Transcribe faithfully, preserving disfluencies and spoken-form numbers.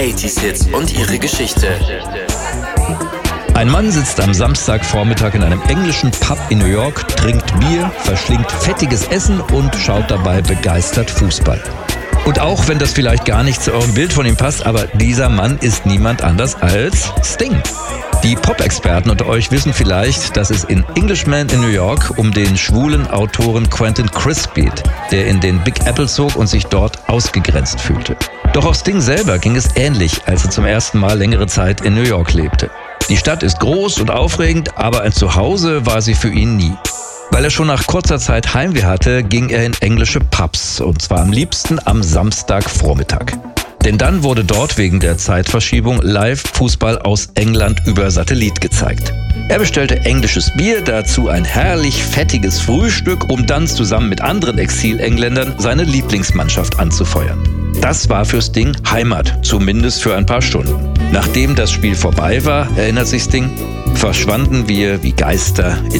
achtziger Hits und ihre Geschichte. Ein Mann sitzt am Samstagvormittag in einem englischen Pub in New York, trinkt Bier, verschlingt fettiges Essen und schaut dabei begeistert Fußball. Und auch wenn das vielleicht gar nicht zu eurem Bild von ihm passt, aber dieser Mann ist niemand anders als Sting. Die Pop-Experten unter euch wissen vielleicht, dass es in Englishman in New York um den schwulen Autoren Quentin Crisp geht, der in den Big Apple zog und sich dort ausgegrenzt fühlte. Doch auch Sting selber ging es ähnlich, als er zum ersten Mal längere Zeit in New York lebte. Die Stadt ist groß und aufregend, aber ein Zuhause war sie für ihn nie. Weil er schon nach kurzer Zeit Heimweh hatte, ging er in englische Pubs, und zwar am liebsten am Samstagvormittag. Denn dann wurde dort wegen der Zeitverschiebung Live-Fußball aus England über Satellit gezeigt. Er bestellte englisches Bier, dazu ein herrlich fettiges Frühstück, um dann zusammen mit anderen Exil-Engländern seine Lieblingsmannschaft anzufeuern. Das war für Sting Heimat, zumindest für ein paar Stunden. Nachdem das Spiel vorbei war, erinnert sich Sting, verschwanden wir wie Geister in